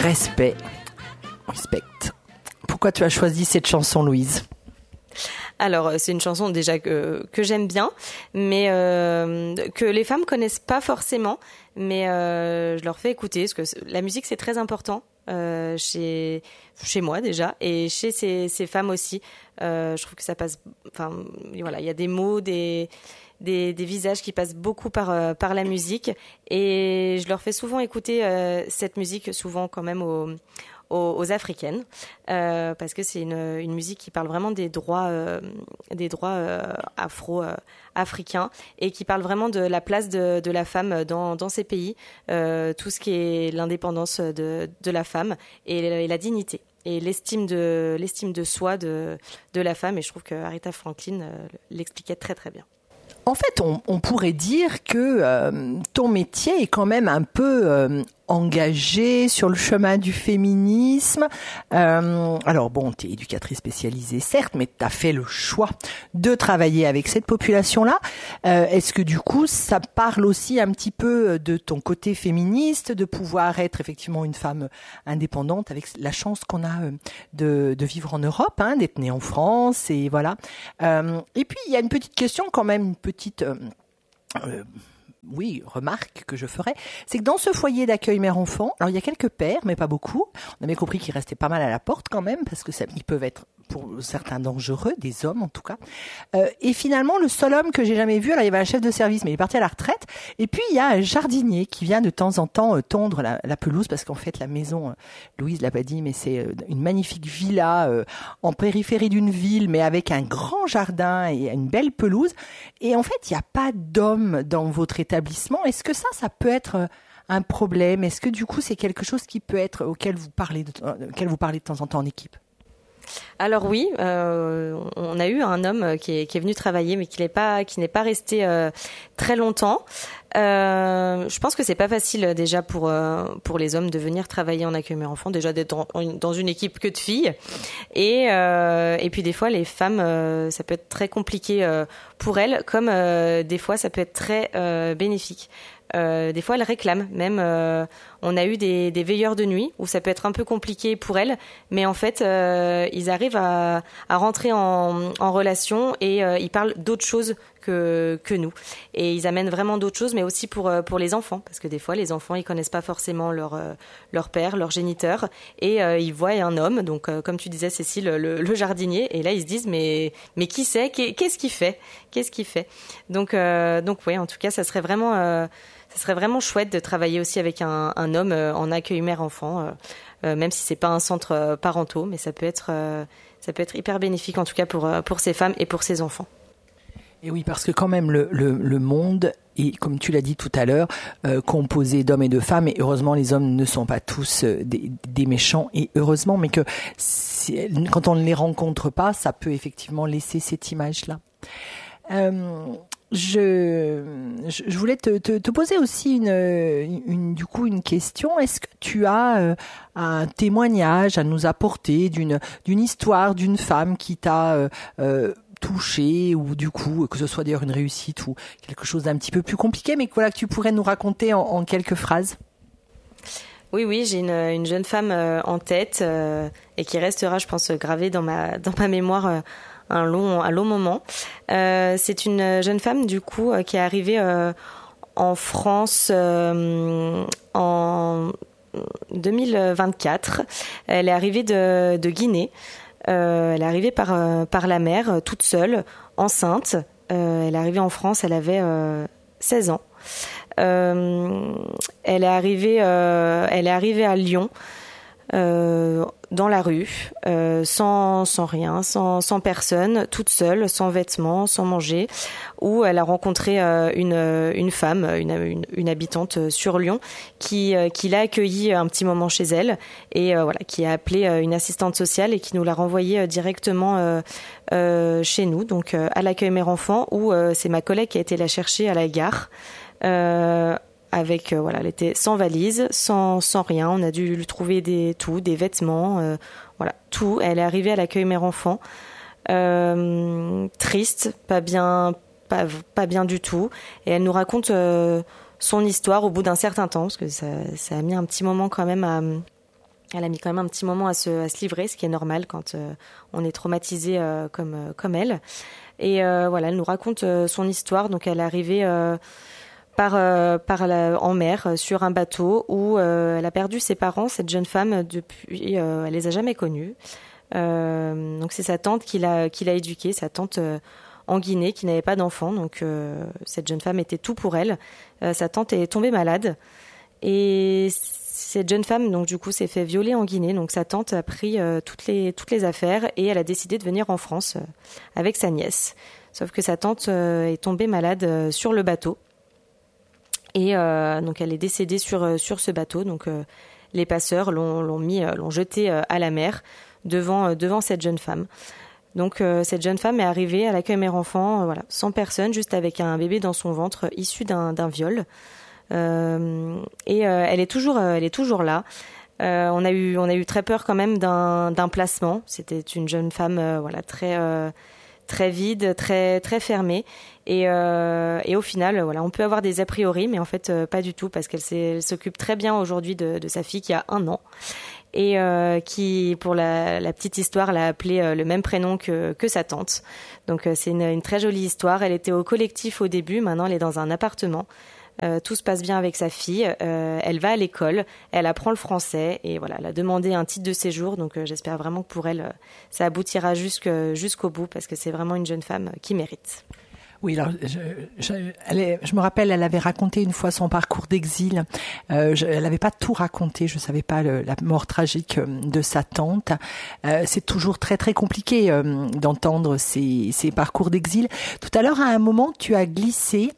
Respect. Respect. Pourquoi tu as choisi cette chanson, Louise ? Alors, c'est une chanson déjà que j'aime bien, mais que les femmes connaissent pas forcément, mais je leur fais écouter, parce que la musique, c'est très important chez moi déjà, et chez ces femmes aussi. Je trouve que ça passe... Enfin, voilà, il y a des mots, des visages qui passent beaucoup par la musique, et je leur fais souvent écouter cette musique, souvent quand même aux Africaines, parce que c'est une musique qui parle vraiment des droits afro-africains, et qui parle vraiment de la place de la femme dans ces pays, tout ce qui est l'indépendance de la femme et la dignité et l'estime de soi de la femme, et je trouve que Aretha Franklin l'expliquait très très bien. En fait, on pourrait dire que ton métier est quand même un peu engagée sur le chemin du féminisme. Alors bon, tu es éducatrice spécialisée, certes, mais tu as fait le choix de travailler avec cette population-là. Est-ce que du coup, ça parle aussi un petit peu de ton côté féministe, de pouvoir être effectivement une femme indépendante avec la chance qu'on a de vivre en Europe, hein, d'être née en France, et voilà. Et puis, il y a une petite question quand même, une petite... remarque que je ferais, c'est que dans ce foyer d'accueil mère-enfant, alors il y a quelques pères, mais pas beaucoup. On a bien compris qu'ils restaient pas mal à la porte quand même, parce que ils peuvent être pour certains dangereux, des hommes en tout cas. Et finalement, le seul homme que j'ai jamais vu, alors il y avait un chef de service, mais il est parti à la retraite. Et puis il y a un jardinier qui vient de temps en temps tondre la pelouse, parce qu'en fait la maison, Louise l'a pas dit, mais c'est une magnifique villa en périphérie d'une ville, mais avec un grand jardin et une belle pelouse. Et en fait, il n'y a pas d'homme dans votre établissement. Est-ce que ça peut être un problème ? Est-ce que du coup, c'est quelque chose qui peut être auquel vous parlez de temps en temps en équipe ? Alors oui, on a eu un homme qui est venu travailler, mais qui n'est pas resté très longtemps. Je pense que c'est pas facile déjà pour les hommes de venir travailler en accueil mère-enfant, déjà d'être dans une équipe que de filles, et puis des fois les femmes, ça peut être très compliqué pour elles, comme des fois ça peut être très bénéfique. Des fois, elles réclament. Même, on a eu des veilleurs de nuit où ça peut être un peu compliqué pour elles, mais en fait, ils arrivent à rentrer en relation, et ils parlent d'autres choses que nous. Et ils amènent vraiment d'autres choses, mais aussi pour les enfants, parce que des fois, les enfants, ils connaissent pas forcément leur père, leur géniteur, et ils voient un homme. Donc, comme tu disais, Cécile, le jardinier, et là, ils se disent, mais qui c'est ? Qu'est-ce qu'il fait ? Donc, ouais, en tout cas, ça serait vraiment chouette de travailler aussi avec un homme en accueil mère-enfant, même si c'est pas un centre parentaux, mais ça peut être hyper bénéfique en tout cas pour ces femmes et pour ces enfants. Et oui, parce que quand même le monde est, comme tu l'as dit tout à l'heure, composé d'hommes et de femmes, et heureusement les hommes ne sont pas tous des méchants, et heureusement, mais que quand on ne les rencontre pas, ça peut effectivement laisser cette image-là. Je voulais te poser aussi une question. Est-ce que tu as un témoignage à nous apporter d'une histoire d'une femme qui t'a touché, ou du coup, que ce soit d'ailleurs une réussite ou quelque chose d'un petit peu plus compliqué, mais que tu pourrais nous raconter en quelques phrases? Oui, j'ai une jeune femme en tête, et qui restera, je pense, gravée dans ma mémoire un long moment. C'est une jeune femme du coup qui est arrivée en France en 2024. Elle est arrivée de Guinée. Elle est arrivée par la mer, toute seule, enceinte. Elle est arrivée en France, elle avait 16 ans. Elle est arrivée à Lyon. Dans la rue, sans rien, sans personne, toute seule, sans vêtements, sans manger, où elle a rencontré une femme, une habitante sur Lyon, qui l'a accueillie un petit moment chez elle, et qui a appelé une assistante sociale, et qui nous l'a renvoyée directement chez nous, donc à l'accueil mère-enfant, où c'est ma collègue qui a été la chercher à la gare. Elle était sans valise, sans rien. On a dû lui trouver des vêtements, tout. Elle est arrivée à l'accueil mère-enfant, triste, pas bien du tout. Et elle nous raconte son histoire au bout d'un certain temps, parce que ça a mis un petit moment quand même Elle a mis quand même un petit moment à se livrer, ce qui est normal quand on est traumatisé comme elle. Et voilà, elle nous raconte son histoire. Donc elle est arrivée en mer sur un bateau où elle a perdu ses parents. Cette jeune femme, depuis, elle les a jamais connus. Donc c'est sa tante qui l'a éduquée, sa tante en Guinée qui n'avait pas d'enfant. Donc cette jeune femme était tout pour elle. Sa tante est tombée malade et cette jeune femme, donc du coup, s'est fait violer en Guinée. Donc sa tante a pris toutes les affaires et elle a décidé de venir en France avec sa nièce. Sauf que sa tante est tombée malade sur le bateau et donc elle est décédée sur ce bateau. Donc les passeurs l'ont jetée à la mer devant cette jeune femme. Donc cette jeune femme est arrivée à l'accueil mère enfant, voilà, sans personne, juste avec un bébé dans son ventre issu d'un viol. Et elle est toujours là. On a eu très peur quand même d'un placement. C'était une jeune femme voilà, très vide, très fermée. Et au final, voilà, on peut avoir des a priori, mais en fait pas du tout, parce qu'elle s'occupe très bien aujourd'hui de sa fille qui a 1 an. Et qui, pour la petite histoire, l'a appelée le même prénom que sa tante. Donc c'est une très jolie histoire. Elle était au collectif au début, maintenant elle est dans un appartement. Tout se passe bien avec sa fille. Elle va à l'école, elle apprend le français et voilà, elle a demandé un titre de séjour. Donc j'espère vraiment que pour elle, ça aboutira jusqu'au bout, parce que c'est vraiment une jeune femme qui mérite. Oui, alors je me rappelle, elle avait raconté une fois son parcours d'exil. Elle n'avait pas tout raconté, je savais pas la mort tragique de sa tante. C'est toujours très très compliqué d'entendre ces parcours d'exil. Tout à l'heure, à un moment, tu as glissé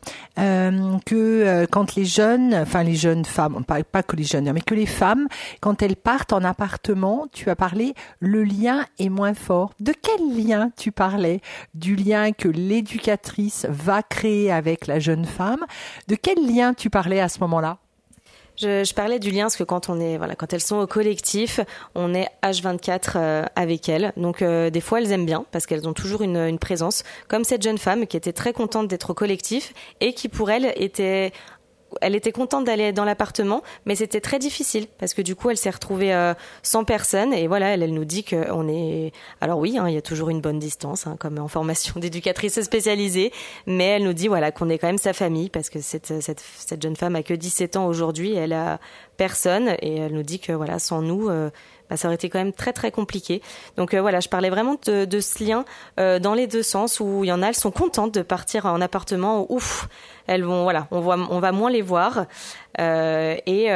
que quand les jeunes femmes, pas que les jeunes, mais que les femmes, quand elles partent en appartement, tu as parlé, le lien est moins fort. De quel lien tu parlais? Du lien que l'éducatrice va créer avec la jeune femme. De quel lien tu parlais à ce moment-là? Je parlais du lien parce que quand elles sont au collectif, on est H24 avec elles. Donc des fois elles aiment bien parce qu'elles ont toujours une présence. Comme cette jeune femme qui était très contente d'être au collectif et qui pour elle elle était contente d'aller dans l'appartement, mais c'était très difficile parce que du coup elle s'est retrouvée sans personne et voilà, elle nous dit qu'on est... Alors oui, il y a toujours une bonne distance, comme en formation d'éducatrice spécialisée, mais elle nous dit voilà qu'on est quand même sa famille parce que cette jeune femme a que 17 ans aujourd'hui, elle a personne et elle nous dit que voilà, sans nous... ça aurait été quand même très très compliqué. Donc voilà, je parlais vraiment de ce lien dans les deux sens où il y en a, elles sont contentes de partir en appartement où ouf, elles vont voilà, on va moins les voir et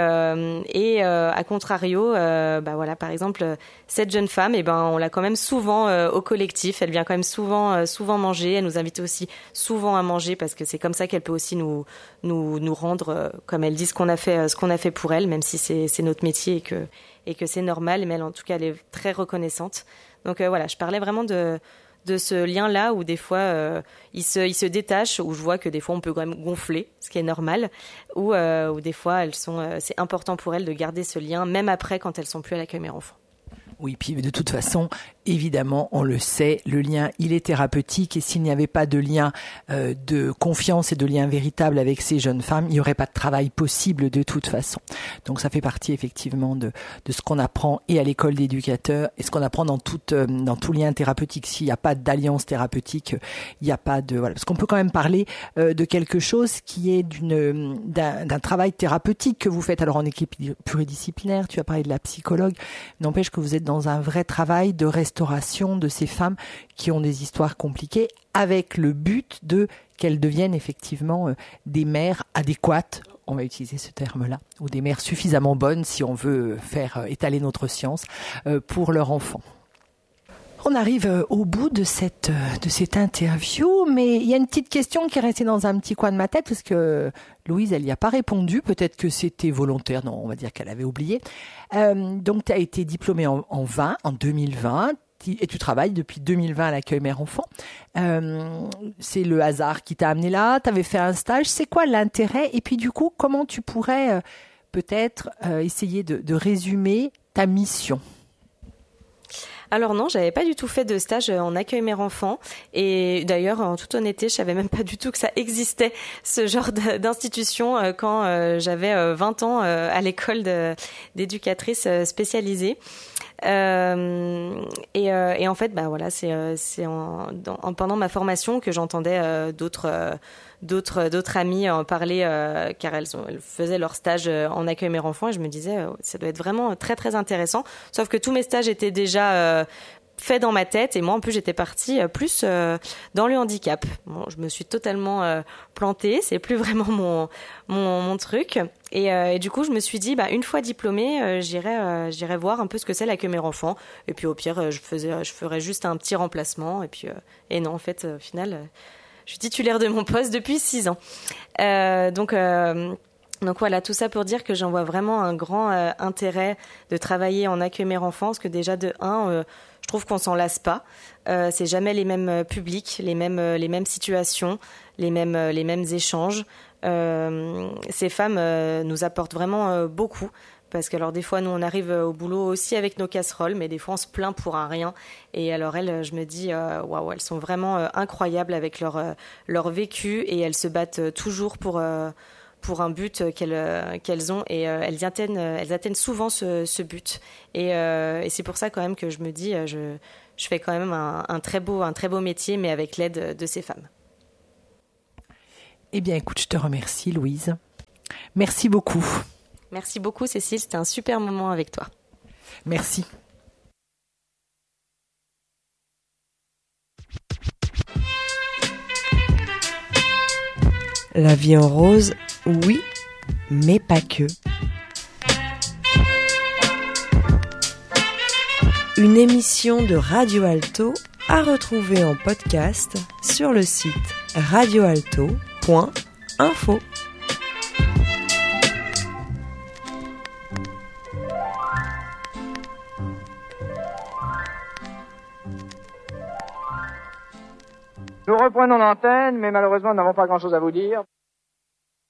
à contrario voilà, par exemple cette jeune femme on l'a quand même souvent au collectif, elle vient quand même souvent manger, elle nous invite aussi souvent à manger parce que c'est comme ça qu'elle peut aussi nous rendre comme elle dit ce qu'on a fait pour elle, même si c'est notre métier et que c'est normal, mais elle, en tout cas, elle est très reconnaissante. Donc voilà, je parlais vraiment de ce lien-là où des fois, il se détache, où je vois que des fois, on peut quand même gonfler, ce qui est normal, où des fois, c'est important pour elles de garder ce lien, même après, quand elles sont plus à l'accueil mère enfant. Oui, puis de toute façon, évidemment, on le sait, le lien, il est thérapeutique et s'il n'y avait pas de lien de confiance et de lien véritable avec ces jeunes femmes, il n'y aurait pas de travail possible de toute façon. Donc ça fait partie effectivement de ce qu'on apprend et à l'école d'éducateurs et ce qu'on apprend dans tout lien thérapeutique. S'il n'y a pas d'alliance thérapeutique, il n'y a pas de... Voilà. Parce qu'on peut quand même parler de quelque chose qui est d'un travail thérapeutique que vous faites alors en équipe pluridisciplinaire. Tu as parlé de la psychologue. N'empêche que vous êtes dans un vrai travail de restauration de ces femmes qui ont des histoires compliquées avec le but qu'elles deviennent effectivement des mères adéquates, on va utiliser ce terme-là, ou des mères suffisamment bonnes si on veut faire étaler notre science pour leur enfant. On arrive au bout de cette interview, mais il y a une petite question qui est restée dans un petit coin de ma tête parce que Louise, elle n'y a pas répondu. Peut-être que c'était volontaire. Non, on va dire qu'elle avait oublié. Donc, tu as été diplômée en 2020 et tu travailles depuis 2020 à l'accueil mère-enfant. C'est le hasard qui t'a amené là. Tu avais fait un stage. C'est quoi l'intérêt? Et puis, du coup, comment tu pourrais peut-être essayer de résumer ta mission? Alors non, j'avais pas du tout fait de stage en accueil mère enfant, et d'ailleurs en toute honnêteté, je savais même pas du tout que ça existait, ce genre d'institution, quand j'avais 20 ans à l'école d'éducatrice spécialisée. Et en fait, bah voilà, c'est pendant ma formation que j'entendais d'autres amis en parler, car elles faisaient leur stage en accueil mère enfant, et je me disais ça doit être vraiment très très intéressant. Sauf que tous mes stages étaient déjà fait dans ma tête, et moi en plus j'étais partie plus dans le handicap. Bon, je me suis totalement plantée, c'est plus vraiment mon truc, et du coup je me suis dit une fois diplômée, j'irai voir un peu ce que c'est l'accueil mère enfant, et puis au pire je ferais juste un petit remplacement, et non, en fait au final je suis titulaire de mon poste depuis 6 ans. Donc voilà, tout ça pour dire que j'en vois vraiment un grand intérêt de travailler en accueil mère enfant, parce que déjà de 1, je trouve qu'on s'en lasse pas. C'est jamais les mêmes publics, les mêmes situations, les mêmes échanges. Ces femmes nous apportent vraiment beaucoup. Parce que alors des fois nous on arrive au boulot aussi avec nos casseroles, mais des fois on se plaint pour un rien. Et alors elles, je me dis waouh, elles sont vraiment incroyables avec leur vécu, et elles se battent toujours pour un but qu'elles ont, et elles atteignent souvent ce but. Et c'est pour ça quand même que je me dis je fais quand même un très beau métier, mais avec l'aide de ces femmes. Eh bien écoute, je te remercie Louise. Merci beaucoup. Merci beaucoup Cécile, c'était un super moment avec toi. Merci. La vie en rose, oui, mais pas que. Une émission de Radio Alto à retrouver en podcast sur le site radioalto.info. Nous reprenons l'antenne, mais malheureusement, nous n'avons pas grand-chose à vous dire.